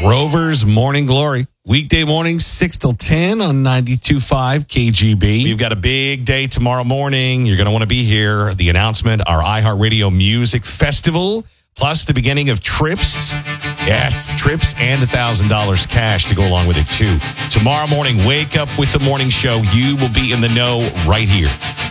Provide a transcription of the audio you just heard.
Rover's Morning Glory. Weekday mornings, 6 till 10 on 92.5 KGB. We've got a big day tomorrow morning. You're going to want to be here. The announcement, our iHeartRadio Music Festival, plus the beginning of Trips. Yes, Trips and $1,000 cash to go along with it, too. Tomorrow morning, wake up with the morning show. You will be in the know right here.